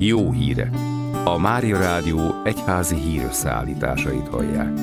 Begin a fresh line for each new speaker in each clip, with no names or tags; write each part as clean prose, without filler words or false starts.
Jó hírek. A Mária Rádió egyházi hírösszeállításait hallják.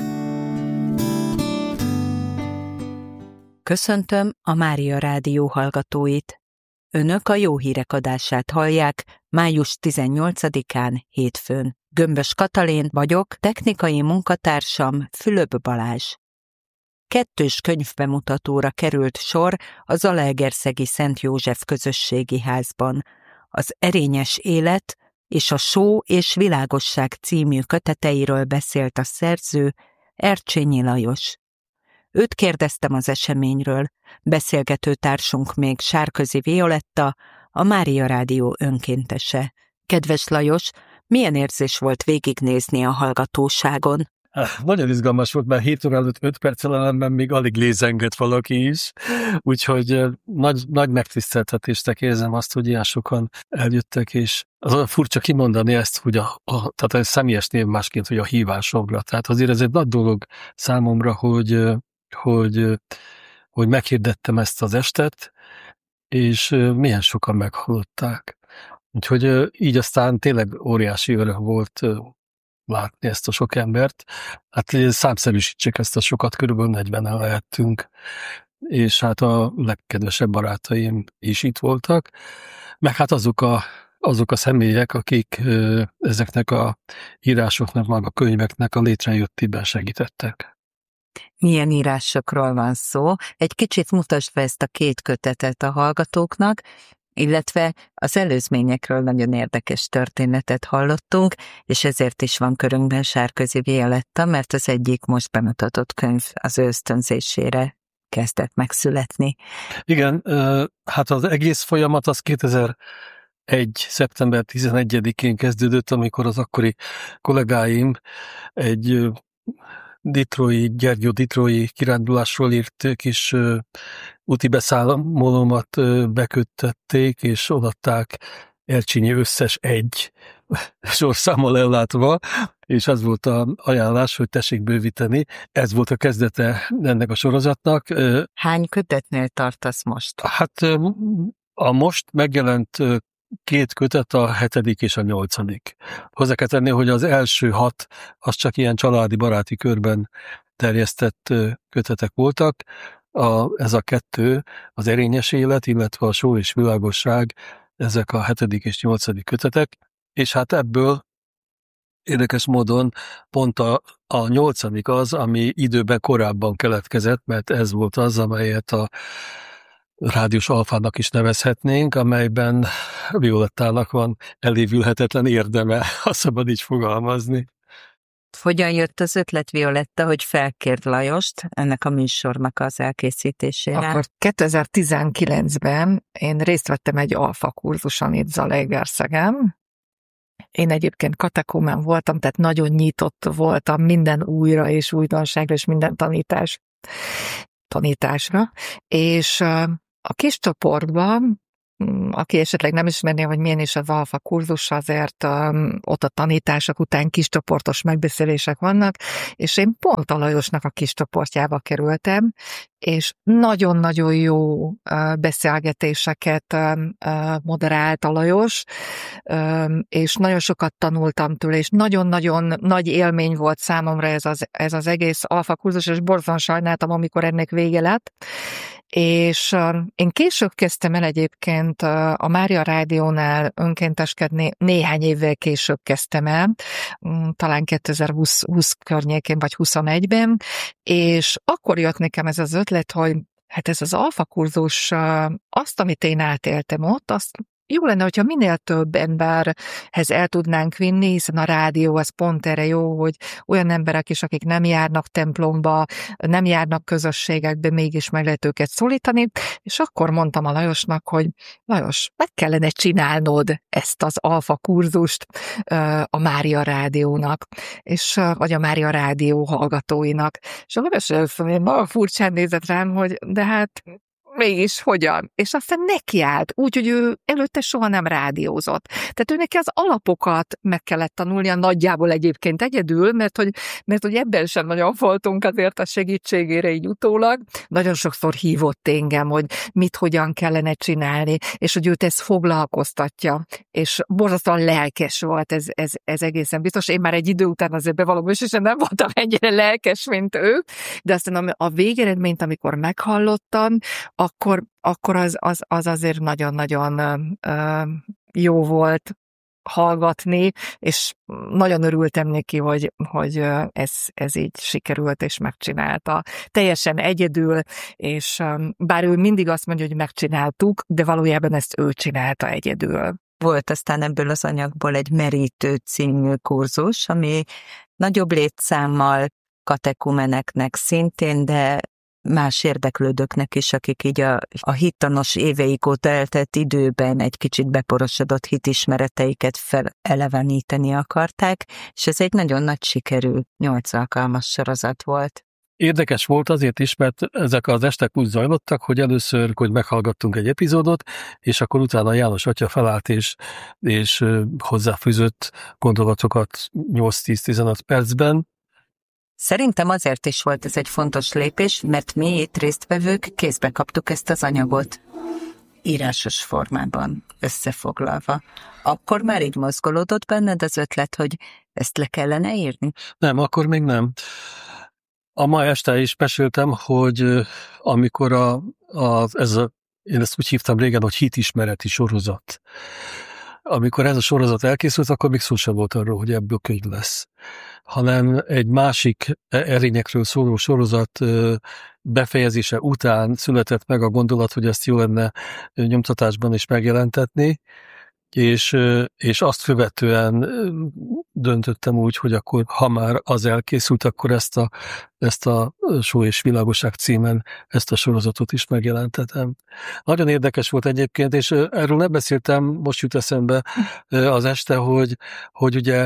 Köszöntöm a Mária Rádió hallgatóit. Önök a Jó hírek adását hallják május 18-án hétfőn. Gömbös Katalin vagyok, technikai munkatársam Fülöp Balázs. 2 könyvbemutatóra került sor a Zalaegerszegi Szent József Közösségi Házban. Az Erényes élet és a Só és világosság című köteteiről beszélt a szerző, Ercsényi Lajos. Őt kérdeztem az eseményről, beszélgető társunk még Sárközi Violetta, a Mária Rádió önkéntese. Kedves Lajos, milyen érzés volt végignézni a hallgatóságon?
Nagyon izgalmas volt, mert 7 óra előtt 5 perccel ellenben még alig lézengett valaki is, úgyhogy nagy megtiszteltetésnek érzem azt, hogy ilyen sokan eljöttek, és az olyan furcsa kimondani ezt, hogy tehát a személyes név másként, hogy a hívásomra. Tehát azért ez egy nagy dolog számomra, hogy meghirdettem ezt az estet, és milyen sokan meghallották. Úgyhogy így aztán tényleg óriási öröm volt látni ezt a sok embert. Hát számszerűsítsük ezt a sokat, körülbelül 40-en lehettünk, és hát a legkedvesebb barátaim is itt voltak, meg hát azok a személyek, akik ezeknek a írásoknak, meg a könyveknek a létrejöttében segítettek.
Milyen írásokról van szó? Egy kicsit mutasd be ezt a 2 kötetet a hallgatóknak, illetve az előzményekről nagyon érdekes történetet hallottunk, és ezért is van körünkben Sárközi Violetta, mert az egyik most bemutatott könyv az ő ösztönzésére kezdett megszületni. Igen,
hát az egész folyamat az 2001. szeptember 11-én kezdődött, amikor az akkori kollégáim egy Gyergyó-ditrói kirándulásról írt kis úti beszámolómat beköttették, és odaadták Ercsényi összes egy sorszámmal ellátva, és az volt az ajánlás, hogy tessék bővíteni. Ez volt a kezdete ennek a sorozatnak.
Hány kötetnél tartasz most?
Hát a most megjelent 2 kötet, a 7. és a 8. Hozzá kell tenni, hogy az első 6 az csak ilyen családi, baráti körben terjesztett kötetek voltak. Ez a 2, az Erényes élet, illetve a Só és világosság, ezek a 7. és 8. kötetek, és hát ebből érdekes módon pont a 8. az, ami időben korábban keletkezett, mert ez volt az, amelyet a rádiós alfának is nevezhetnénk, amelyben Violettának van elévülhetetlen érdeme, ha szabad így fogalmazni.
Hogyan jött az ötlet, Violetta, hogy felkérd Lajost ennek a műsornak az elkészítésére?
Akkor 2019-ben én részt vettem egy alfa kurzuson itt Zalaegerszegen. Én egyébként katekumán voltam, tehát nagyon nyitott voltam minden újra és újdonságra és minden tanításra, és a kis csoportban, aki esetleg nem ismerné, hogy milyen is az alfa kurzus, azért ott a tanítások után kiscsoportos megbeszélések vannak, és én pont a Lajosnak a kis csoportjába kerültem, és nagyon-nagyon jó beszélgetéseket moderált a Lajos, és nagyon sokat tanultam tőle, és nagyon-nagyon nagy élmény volt számomra ez az egész alfa kurzus, és borzan sajnáltam, amikor ennek vége lett. És én később kezdtem el egyébként a Mária Rádiónál önkénteskedni, néhány évvel később kezdtem el, talán 2020 környékén, vagy 21-ben, és akkor jött nekem ez az ötlet, hogy hát ez az alfa kurzus, azt, amit én átéltem ott, azt jó lenne, hogyha minél több emberhez el tudnánk vinni, hiszen a rádió az pont erre jó, hogy olyan emberek is, akik nem járnak templomba, nem járnak közösségekbe, mégis meg lehet őket szólítani, és akkor mondtam a Lajosnak, hogy Lajos, meg kellene csinálnod ezt az alfa kurzust a Mária Rádiónak, vagy a Mária Rádió hallgatóinak. És a Lajos nagyon furcsán nézett rám, hogy de hát mégis hogyan? És aztán nekiállt, úgyhogy ő előtte soha nem rádiózott. Tehát ő neki az alapokat meg kellett tanulnia nagyjából egyébként egyedül, mert hogy ebben sem nagyon voltunk azért a segítségére így utólag. Nagyon sokszor hívott engem, hogy mit hogyan kellene csinálni, és hogy őt ez foglalkoztatja, és borzasztóan lelkes volt ez egészen biztos. Én már egy idő után azért bevallom, és nem voltam ennyire lelkes, mint ő, de aztán a végeredményt, amikor meghallottam, akkor az azért nagyon-nagyon jó volt hallgatni, és nagyon örültem neki, hogy ez így sikerült, és megcsinálta. Teljesen egyedül, és bár ő mindig azt mondja, hogy megcsináltuk, de valójában ezt ő csinálta egyedül.
Volt aztán ebből az anyagból egy Merítő című kurzus, ami nagyobb létszámmal katekumeneknek szintén, de más érdeklődőknek is, akik így a hittanos éveik óta eltelt időben egy kicsit beporosodott hitismereteiket feleleveníteni akarták, és ez egy nagyon nagy sikerű 8 alkalmas sorozat volt.
Érdekes volt azért is, mert ezek az estek úgy zajlottak, hogy először, hogy meghallgattunk egy epizódot, és akkor utána János atya felállt és hozzáfűzött gondolatokat 8-10-15 percben.
Szerintem azért is volt ez egy fontos lépés, mert mi itt résztvevők kézbe kaptuk ezt az anyagot. Írásos formában összefoglalva. Akkor már így mozgolódott benned az ötlet, hogy ezt le kellene írni?
Nem, akkor még nem. A ma este is meséltem, hogy amikor én ezt úgy hívtam régen, hogy hitismereti sorozat. Amikor ez a sorozat elkészült, akkor még szó sem volt arról, hogy ebből könyv lesz. Hanem egy másik erényekről szóló sorozat befejezése után született meg a gondolat, hogy ezt jó lenne nyomtatásban is megjelentetni, és azt követően döntöttem úgy, hogy akkor, ha már az elkészült, akkor ezt a Só és világosság címen ezt a sorozatot is megjelentetem. Nagyon érdekes volt egyébként, és erről nem beszéltem, most jut eszembe az este, hogy ugye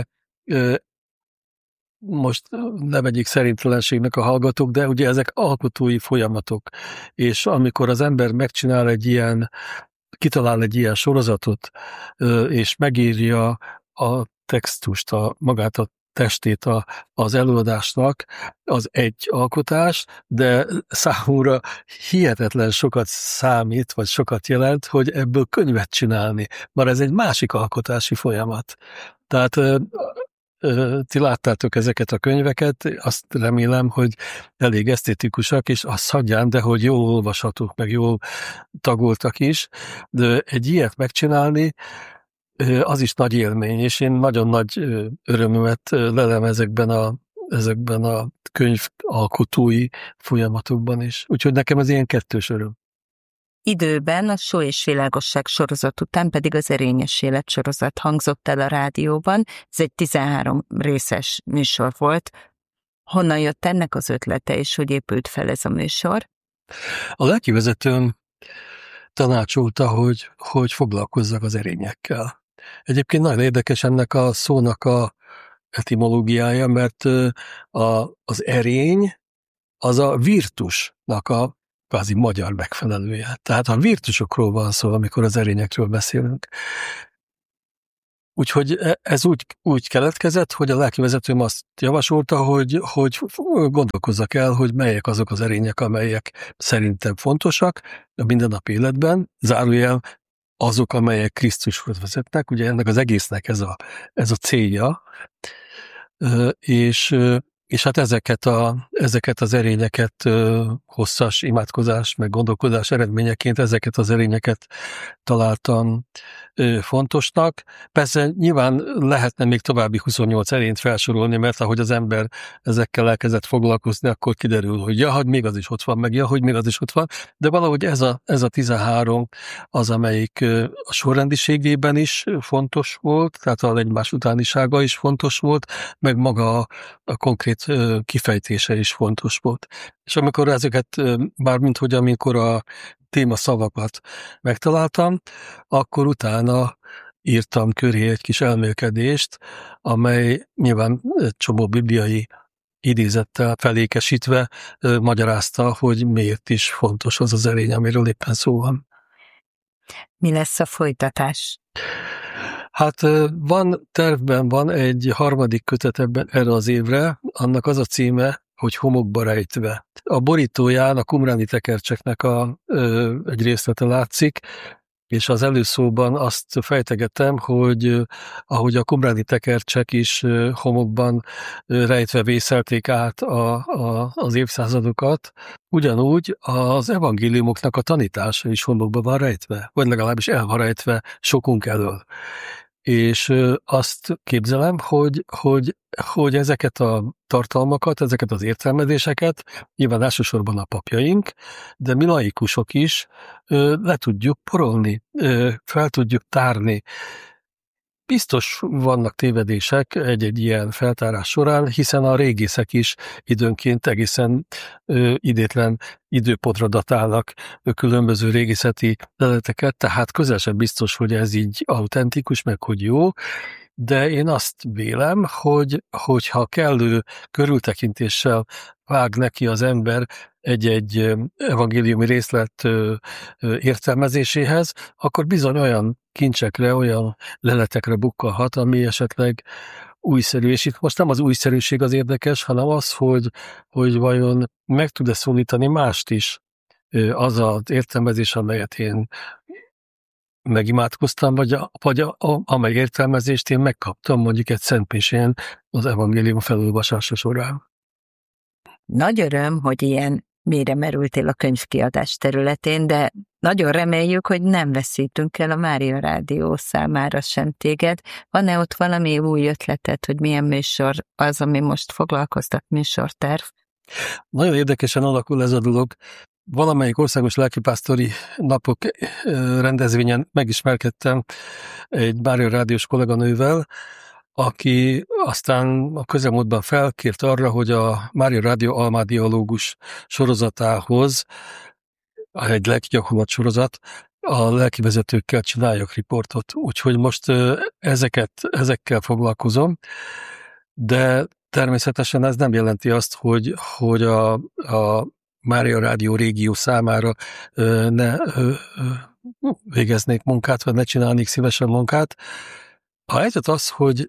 most nem egyik szerintelenségnek a hallgatók, de ugye ezek alkotói folyamatok, és amikor az ember megcsinál kitalál egy ilyen sorozatot, és megírja a textust, magát a testét az előadásnak, az egy alkotás, de számomra hihetetlen sokat számít, vagy sokat jelent, hogy ebből könyvet csinálni. Már ez egy másik alkotási folyamat. Tehát ti láttátok ezeket a könyveket, azt remélem, hogy elég esztétikusak, és azt hagyján, de hogy jól olvashatók, meg jól tagoltak is, de egy ilyet megcsinálni, az is nagy élmény, és én nagyon nagy örömömet lelem ezekben a könyvalkotói folyamatokban is. Úgyhogy nekem ez ilyen kettős öröm.
Időben a Só és világosság sorozat után pedig az Erényes élet sorozat hangzott el a rádióban. Ez egy 13 részes műsor volt. Honnan jött ennek az ötlete, és hogy épült fel ez a műsor?
A lelkivezetőm tanácsolta, hogy foglalkozzak az erényekkel. Egyébként nagyon érdekes ennek a szónak a etimológiája, mert az erény az a virtusnak a kvázi magyar megfelelője. Tehát a virtusokról van szó, amikor az erényekről beszélünk. Úgyhogy ez úgy keletkezett, hogy a lelkivezetőm azt javasolta, hogy gondolkozzak el, hogy melyek azok az erények, amelyek szerintem fontosak a mindennapi életben, zárójel azok, amelyek Krisztushoz vezetnek. Ugye ennek az egésznek ez a célja, és hát ezeket az erényeket hosszas imádkozás, meg gondolkodás eredményeként ezeket az erényeket találtam fontosnak. Persze nyilván lehetne még további 28 erényt felsorolni, mert ahogy az ember ezekkel elkezdett foglalkozni, akkor kiderül, hogy hogy még az is ott van, meg hogy még az is ott van, de valahogy ez a 13 az, amelyik a sorrendiségében is fontos volt, tehát a egymás utánisága is fontos volt, meg maga a konkrét kifejtése is fontos volt. És amikor ezeket, bármint hogy amikor a témaszavakat megtaláltam, akkor utána írtam köré egy kis elmélkedést, amely nyilván egy csomó bibliai idézettel felékesítve magyarázta, hogy miért is fontos az az erény, amiről éppen szó van.
Mi lesz a folytatás?
Hát tervben van egy harmadik kötet ebben erre az évre, annak az a címe, hogy Homokba rejtve. A borítóján a qumráni tekercseknek egy részlete látszik, és az előszóban azt fejtegetem, hogy ahogy a qumráni tekercsek is homokban rejtve vészelték át az évszázadokat, ugyanúgy az evangéliumoknak a tanítása is homokban van rejtve, vagy legalábbis el van rejtve sokunk elől. És azt képzelem, hogy ezeket a tartalmakat, ezeket az értelmezéseket, nyilván elsősorban a papjaink, de mi laikusok is le tudjuk porolni, fel tudjuk tárni. Biztos vannak tévedések egy-egy ilyen feltárás során, hiszen a régészek is időnként egészen idétlen időpontra datálnak különböző régészeti leleteket, tehát közel sem biztos, hogy ez így autentikus, meg hogy jó, de én azt vélem, hogy ha kellő körültekintéssel vág neki az ember egy evangéliumi részlet értelmezéséhez, akkor bizony olyan kincsekre, olyan leletekre bukkalhat, ami esetleg újszerű. És itt most nem az újszerűség az érdekes, hanem az, hogy vajon meg tud-e szólítani mást is az az értelmezés, amelyet én megimádkoztam, vagy amely értelmezést én megkaptam mondjuk egy szentmisén az evangélium felolvasása során.
Nagy öröm, hogy ilyen mélyre merültél a könyvkiadás területén, de nagyon reméljük, hogy nem veszítünk el a Mária Rádió számára sem téged. Van-e ott valami új ötleted, hogy milyen műsor az, ami most foglalkoztat, műsorterv?
Nagyon érdekesen alakul ez a dolog. Valamelyik országos lelkipásztori napok rendezvényen megismerkedtem egy Mária Rádiós kolléganővel, aki aztán a közelmúltban felkért arra, hogy a Mária Rádió almádialógus sorozatához, egy lelkigyakorlat sorozat, a lelkivezetőkkel csináljak riportot. Úgyhogy most ezekkel foglalkozom, de természetesen ez nem jelenti azt, hogy a Mária Rádió régió számára ne végeznék munkát, vagy ne csinálnék szívesen munkát. A helyzet az, hogy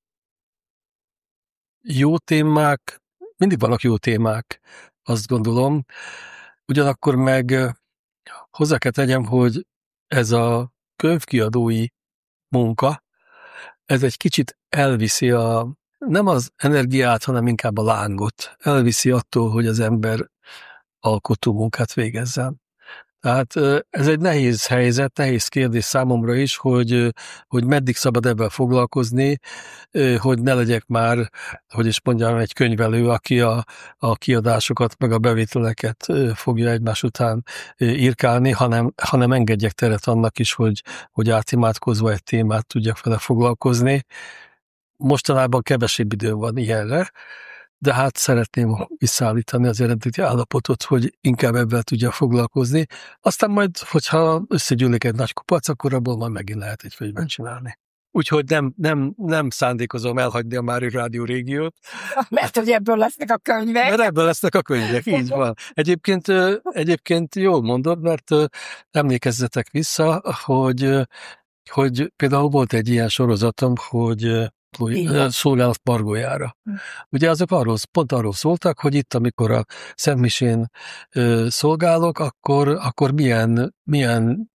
jó témák, mindig vannak jó témák, azt gondolom. Ugyanakkor meg hozzá kell tegyem, hogy ez a könyvkiadói munka, ez egy kicsit elviszi nem az energiát, hanem inkább a lángot. Elviszi attól, hogy az ember alkotó munkát végezzen. Tehát ez egy nehéz helyzet, nehéz kérdés számomra is, hogy meddig szabad ebben foglalkozni, hogy ne legyek már, hogy is mondjam, egy könyvelő, aki a kiadásokat meg a bevételeket fogja egymás után írkálni, hanem engedjek teret annak is, hogy átimádkozva egy témát tudjak vele foglalkozni. Mostanában kevesebb idő van ilyenre, de hát szeretném visszaállítani az eredeti állapotot, hogy inkább ebben tudja foglalkozni. Aztán majd, hogyha összegyűlik egy nagy kupac, akkor abból majd megint lehet egy könyvben csinálni. Úgyhogy nem szándékozom elhagyni a Mária Rádió régiót.
Mert hogy ebből lesznek a könyvek.
Mert ebből lesznek a könyvek, így van. Egyébként jól mondod, mert emlékezzetek vissza, hogy például volt egy ilyen sorozatom, hogy szolgálat Margójára. Ugye azok pont arról szóltak, hogy itt, amikor a szentmisén szolgálok, akkor milyen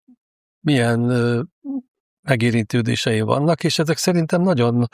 megérintődései vannak, és ezek szerintem nagyon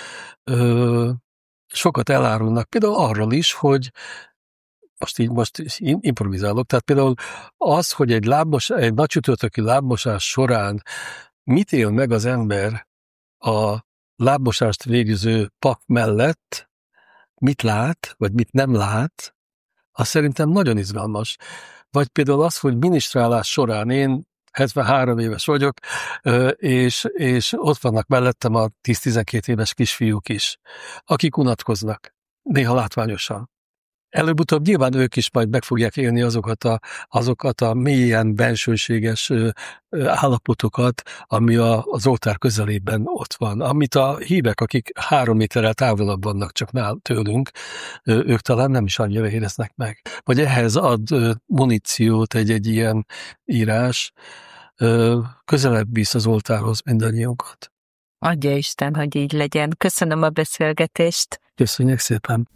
sokat elárulnak. Például arról is, hogy most improvizálok, tehát például az, hogy egy nagy csütörtöki lábmosás során mit él meg az ember a lábmosást végző pap mellett, mit lát, vagy mit nem lát, az szerintem nagyon izgalmas. Vagy például az, hogy minisztrálás során én 73 éves vagyok, és ott vannak mellettem a 10-12 éves kisfiúk is, akik unatkoznak, néha látványosan. előbb-utóbb nyilván ők is majd meg fogják élni azokat a mélyen bensőséges állapotokat, ami az oltár közelében ott van. Amit a hívek, akik 3 méterrel távolabb vannak csak tőlünk, ők talán nem is annyira éreznek meg. Vagy ehhez ad muníciót egy ilyen írás, közelebb visz az oltárhoz mindannyiunkat.
Adja Isten, hogy így legyen. Köszönöm a beszélgetést.
Köszönjük szépen.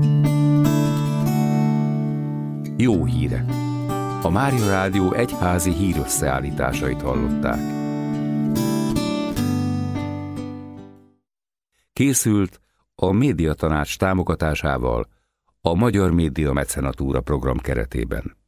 Jó hírek. A Mária Rádió egyházi hírösszeállításait hallották. Készült a Médiatanács támogatásával a Magyar Média Mecenatúra program keretében.